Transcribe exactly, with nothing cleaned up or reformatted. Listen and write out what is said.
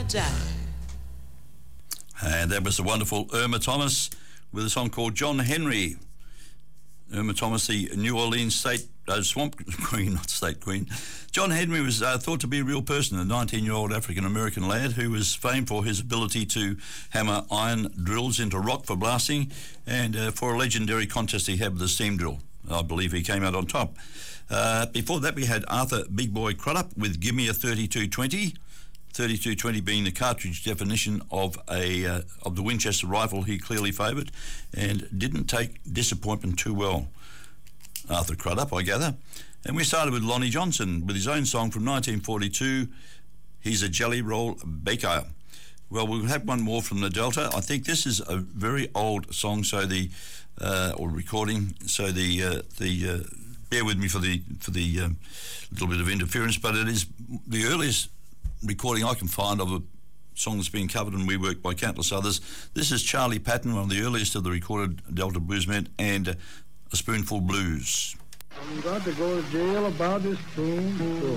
die. And that was the wonderful Irma Thomas with a song called John Henry. Irma Thomas, the New Orleans State uh, Swamp Queen, not State Queen. John Henry was uh, thought to be a real person, a nineteen-year-old African-American lad who was famed for his ability to hammer iron drills into rock for blasting, and uh, for a legendary contest he had with the steam drill. I believe he came out on top. Uh, before that, we had Arthur Big Boy Crudup with Give Me a thirty-two twenty. thirty-two twenty being the cartridge definition of a uh, of the Winchester rifle he clearly favoured, and didn't take disappointment too well. Arthur Crudup, I gather. And we started with Lonnie Johnson with his own song from nineteen forty-two, He's a Jelly Roll Baker. Well, we'll have one more from the Delta. I think this is a very old song, so the uh, or recording. So the uh, the uh, bear with me for the for the um, little bit of interference, but it is the earliest recording I can find of a song that's been covered and reworked by countless others. This is Charlie Patton, one of the earliest of the recorded Delta bluesmen, and uh, A Spoonful Blues. I'm going to go to jail about this spoonful.